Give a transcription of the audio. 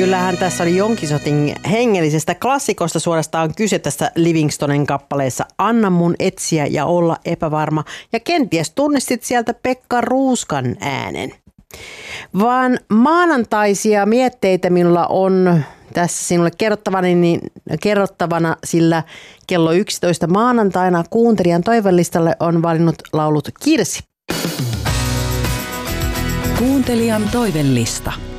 Kyllähän tässä oli jonkin sortin hengellisestä klassikosta suorastaan kyse tästä Livingstonen kappaleessa Anna mun etsiä ja olla epävarma. Ja kenties tunnistit sieltä Pekka Ruuskan äänen. Vaan maanantaisia mietteitä minulla on tässä sinulle kerrottavana, sillä kello 11 maanantaina kuuntelijan toivelistalle on valinnut laulut Kirsi. Kuuntelijan toivelista.